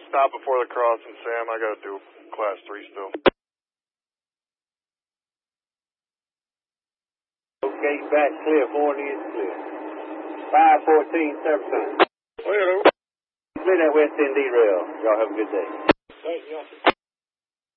stop before the crossing, Sam. I got to do class 3 still. Gate back clear, 40 is clear. 514, service time. Hello. Clear that West Indy rail. Y'all have a good day. Thank you.